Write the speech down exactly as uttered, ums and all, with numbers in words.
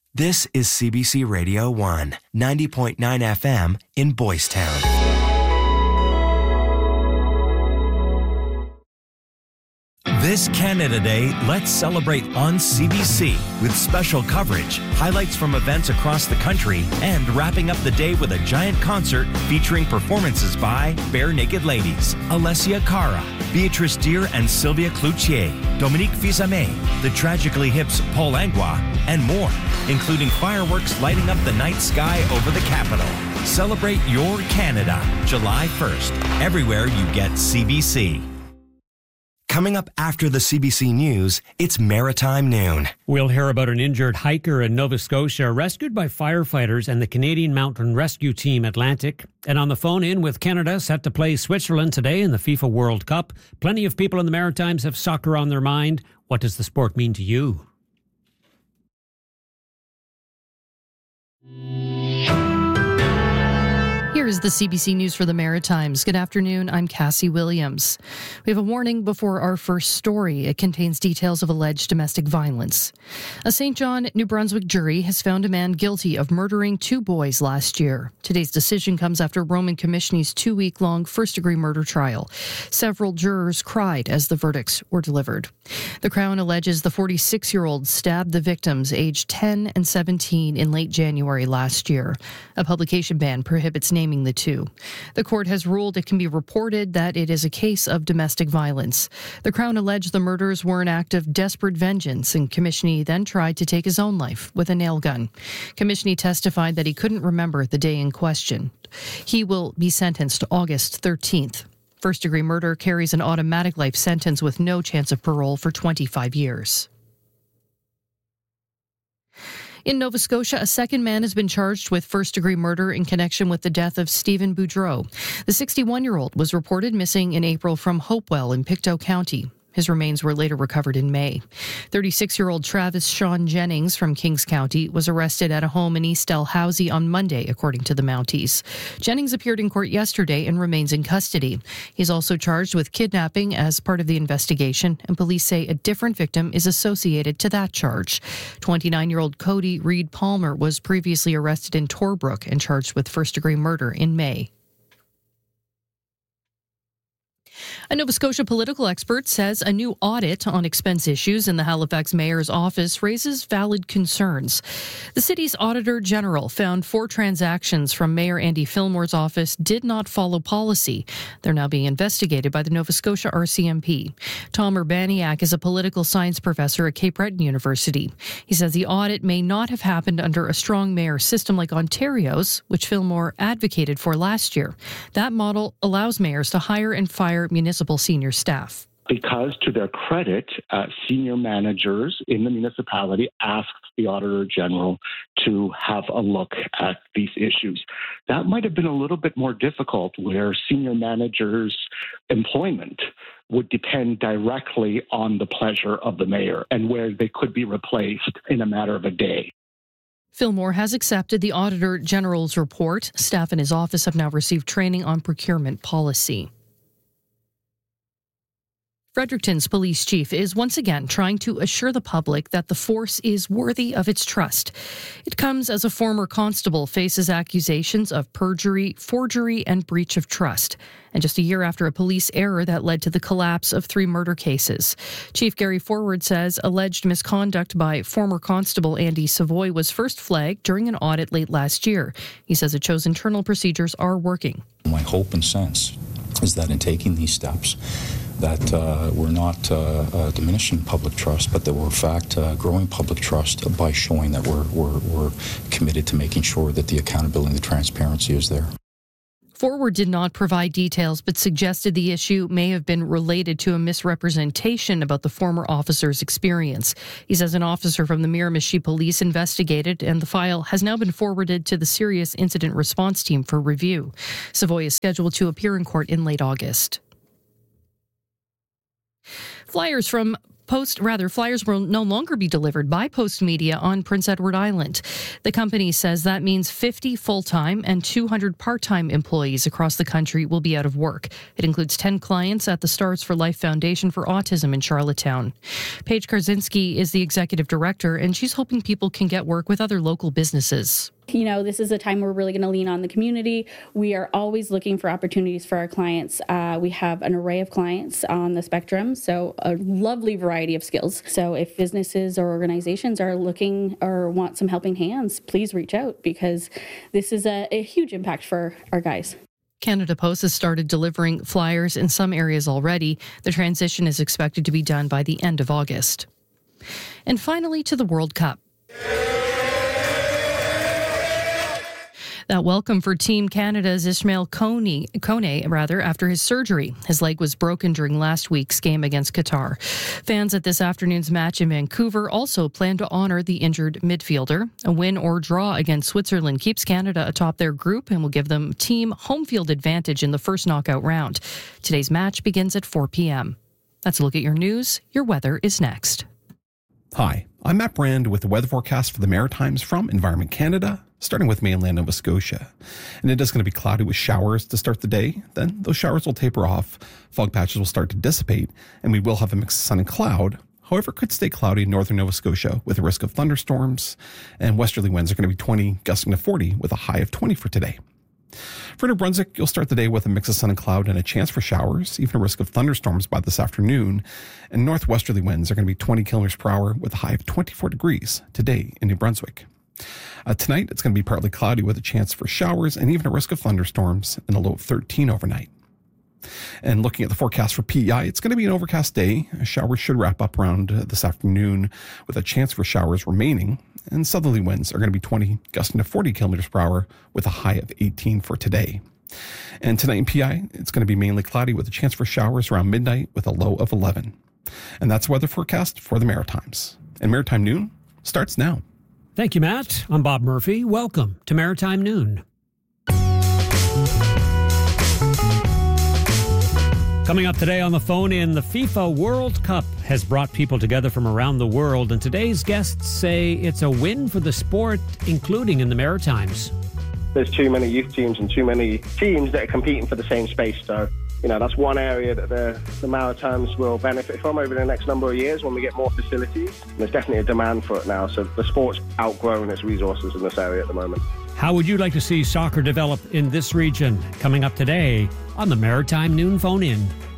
This is C B C Radio one, ninety point nine F M in Boys Town. This Canada Day, let's celebrate on C B C with special coverage, highlights from events across the country, and wrapping up the day with a giant concert featuring performances by Bare Naked Ladies, Alessia Cara, Beatrice Deer and Sylvia Cloutier, Dominique Fils-Aimé, the Tragically Hip's Paul Langlois, and more, including fireworks lighting up the night sky over the capital. Celebrate your Canada, July first, everywhere you get C B C. Coming up after the C B C News, it's Maritime Noon. We'll hear about an injured hiker in Nova Scotia rescued by firefighters and the Canadian Mountain Rescue Team Atlantic. And on the phone in with Canada set to play Switzerland today in the FIFA World Cup. Plenty of people in the Maritimes have soccer on their mind. What does the sport mean to you? Here is the C B C News for the Maritimes. Good afternoon, I'm Cassie Williams. We have a warning before our first story. It contains details of alleged domestic violence. A Saint John, New Brunswick jury has found a man guilty of murdering two boys last year. Today's decision comes after Roman Commissioner's two-week-long first-degree murder trial. Several jurors cried as the verdicts were delivered. The Crown alleges the forty-six-year-old stabbed the victims aged ten and seventeen in late January last year. A publication ban prohibits naming the two. The court has ruled it can be reported that it is a case of domestic violence. The Crown alleged the murders were an act of desperate vengeance, and Commissioner then tried to take his own life with a nail gun. Commissioner testified that he couldn't remember the day in question. He will be sentenced August thirteenth. First-degree murder carries an automatic life sentence with no chance of parole for twenty-five years. In Nova Scotia, a second man has been charged with first-degree murder in connection with the death of Stephen Boudreau. The sixty-one-year-old was reported missing in April from Hopewell in Pictou County. His remains were later recovered in May. thirty-six-year-old Travis Sean Jennings from Kings County was arrested at a home in East Dalhousie on Monday, according to the Mounties. Jennings appeared in court yesterday and remains in custody. He's also charged with kidnapping as part of the investigation, and police say a different victim is associated to that charge. twenty-nine-year-old Cody Reed Palmer was previously arrested in Torbrook and charged with first-degree murder in May. A Nova Scotia political expert says a new audit on expense issues in the Halifax mayor's office raises valid concerns. The city's Auditor General found four transactions from Mayor Andy Fillmore's office did not follow policy. They're now being investigated by the Nova Scotia R C M P. Tom Urbaniak is a political science professor at Cape Breton University. He says the audit may not have happened under a strong mayor system like Ontario's, which Fillmore advocated for last year. That model allows mayors to hire and fire municipal senior staff. Because, to their credit, uh, senior managers in the municipality asked the Auditor General to have a look at these issues. That might have been a little bit more difficult where senior managers' employment would depend directly on the pleasure of the mayor and where they could be replaced in a matter of a day. Fillmore has accepted the Auditor General's report. Staff in his office have now received training on procurement policy. Fredericton's police chief is once again trying to assure the public that the force is worthy of its trust. It comes as a former constable faces accusations of perjury, forgery, and breach of trust, and just a year after a police error that led to the collapse of three murder cases. Chief Gary Forward says alleged misconduct by former constable Andy Savoy was first flagged during an audit late last year. He says it shows internal procedures are working. My hope and sense is that in taking these steps, that uh, we're not uh, uh, diminishing public trust, but that we're in fact uh, growing public trust by showing that we're, we're, we're committed to making sure that the accountability and the transparency is there. Forward did not provide details, but suggested the issue may have been related to a misrepresentation about the former officer's experience. He says an officer from the Miramichi Police investigated, and the file has now been forwarded to the Serious Incident Response Team for review. Savoy is scheduled to appear in court in late August. Flyers from Post, rather, flyers will no longer be delivered by Post Media on Prince Edward Island. The company says that means fifty full-time and two hundred part-time employees across the country will be out of work. It includes ten clients at the Stars for Life Foundation for Autism in Charlottetown. Paige Karzinski is the executive director, and she's hoping people can get work with other local businesses. You know, this is a time we're really going to lean on the community. We are always looking for opportunities for our clients. Uh, we have an array of clients on the spectrum, so a lovely variety of skills. So if businesses or organizations are looking or want some helping hands, please reach out, because this is a, a huge impact for our guys. Canada Post has started delivering flyers in some areas already. The transition is expected to be done by the end of August. And finally, to the World Cup. That welcome for Team Canada's Ismail Kone, Kone rather, after his surgery. His leg was broken during last week's game against Qatar. Fans at this afternoon's match in Vancouver also plan to honour the injured midfielder. A win or draw against Switzerland keeps Canada atop their group and will give them team home field advantage in the first knockout round. Today's match begins at four p.m. That's a look at your news. Your weather is next. Hi, I'm Matt Brand with the weather forecast for the Maritimes from Environment Canada, starting with mainland Nova Scotia. And it is going to be cloudy with showers to start the day. Then those showers will taper off, fog patches will start to dissipate, and we will have a mix of sun and cloud. However, it could stay cloudy in northern Nova Scotia with a risk of thunderstorms, and westerly winds are going to be twenty, gusting to forty with a high of twenty for today. For New Brunswick, you'll start the day with a mix of sun and cloud and a chance for showers, even a risk of thunderstorms by this afternoon. And northwesterly winds are going to be twenty kilometers per hour with a high of twenty-four degrees today in New Brunswick. Uh, tonight, it's going to be partly cloudy with a chance for showers and even a risk of thunderstorms and a low of thirteen overnight. And looking at the forecast for P E I, it's going to be an overcast day. Showers should wrap up around uh, this afternoon with a chance for showers remaining. And southerly winds are going to be twenty, gusting to forty kilometers per hour with a high of eighteen for today. And tonight in P I, it's going to be mainly cloudy with a chance for showers around midnight with a low of eleven. And that's weather forecast for the Maritimes. And Maritime Noon starts now. Thank you, Matt. I'm Bob Murphy. Welcome to Maritime Noon. Coming up today on the phone in, the FIFA World Cup has brought people together from around the world, and today's guests say it's a win for the sport, including in the Maritimes. There's too many youth teams and too many teams that are competing for the same space, so you know that's one area that the, the Maritimes will benefit from over the next number of years when we get more facilities. And there's definitely a demand for it now, so the sport's outgrown its resources in this area at the moment. How would you like to see soccer develop in this region? Coming up today on the Maritime Noon Phone In.